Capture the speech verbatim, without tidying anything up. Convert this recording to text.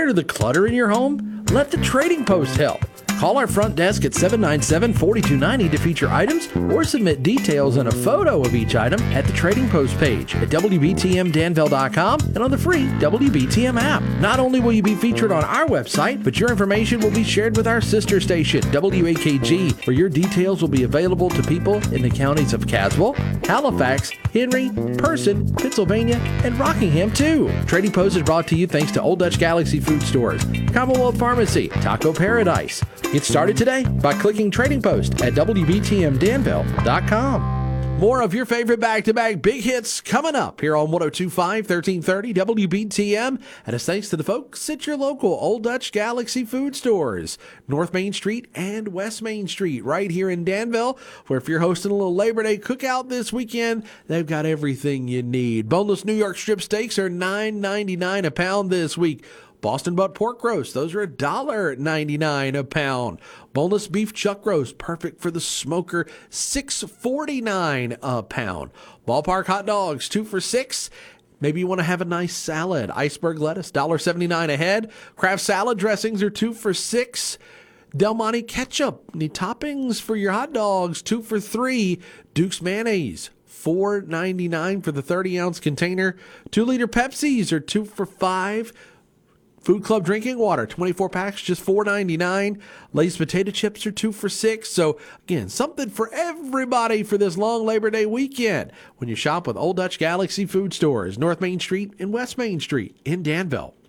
Tired of the clutter in your home? Let the Trading Post help. Call our front desk at seven nine seven, four two nine zero to feature items or submit details and a photo of each item at the Trading Post page at W B T M Danville dot com and on the free W B T M app. Not only will you be featured on our website, but your information will be shared with our sister station, W A K G, where your details will be available to people in the counties of Caswell, Halifax, Henry, Person, Pennsylvania, and Rockingham, too. Trading Post is brought to you thanks to Old Dutch Galaxy Food Stores, Commonwealth Pharmacy, Taco Paradise. Get started today by clicking Trading Post at W B T M Danville dot com. More of your favorite back-to-back big hits coming up here on one oh two point five, thirteen thirty W B T M. And it's thanks to the folks at your local Old Dutch Galaxy Food Stores, North Main Street and West Main Street, right here in Danville, where if you're hosting a little Labor Day cookout this weekend, they've got everything you need. Boneless New York strip steaks are nine ninety-nine a pound this week. Boston butt pork roast, those are one dollar ninety-nine a pound. Boneless beef chuck roast, perfect for the smoker, six forty-nine a pound. Ballpark hot dogs, two for six. Maybe you want to have a nice salad. Iceberg lettuce, one seventy-nine a head. Kraft salad dressings are two for six. Del Monte ketchup, need toppings for your hot dogs, two for three. Duke's mayonnaise, four ninety-nine for the thirty ounce container. Two liter Pepsis are two for five. Food Club drinking water, twenty-four packs, just four ninety-nine. Lay's potato chips are two for six. So, again, something for everybody for this long Labor Day weekend when you shop with Old Dutch Galaxy Food Stores, North Main Street and West Main Street in Danville.